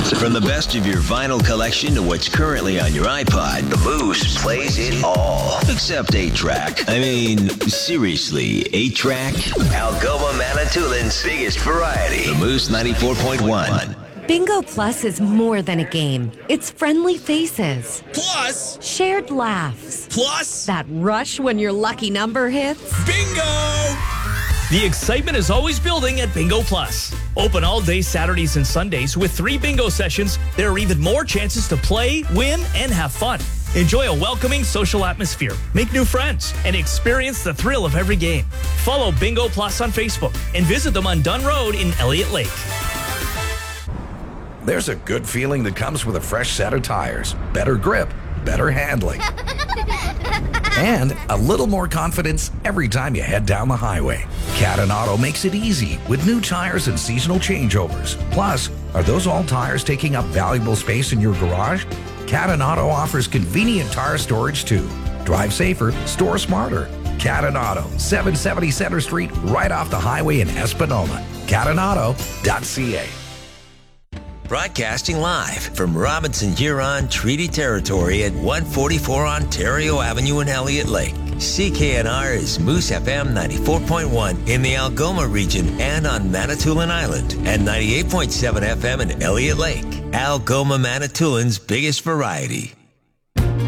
From the best of your vinyl collection to what's currently on your iPod, the Moose plays it all. Except 8-track. I mean, seriously, 8-track? Algoma Manitoulин's biggest variety. The Moose 94.1. Bingo Plus is more than a game. It's friendly faces. Plus shared laughs. Plus that rush when your lucky number hits. Bingo! The excitement is always building at Bingo Plus. Open all day Saturdays and Sundays with 3 bingo sessions. There are even more chances to play, win, and have fun. Enjoy a welcoming social atmosphere, make new friends, and experience the thrill of every game. Follow Bingo Plus on Facebook and visit them on Dunn Road in Elliott Lake. There's a good feeling that comes with a fresh set of tires, better grip, better handling, and a little more confidence every time you head down the highway. Cadden Auto makes it easy with new tires and seasonal changeovers. Plus, are those all tires taking up valuable space in your garage? Cadden Auto offers convenient tire storage too. Drive safer, store smarter. Cadden Auto, 770 Center Street, right off the highway in Espanola. CaddenAuto.ca. Broadcasting live from Robinson Huron Treaty Territory at 144 Ontario Avenue in Elliott Lake. CKNR is Moose FM 94.1 in the Algoma region and on Manitoulin Island, and 98.7 FM in Elliott Lake. Algoma Manitoulin's biggest variety.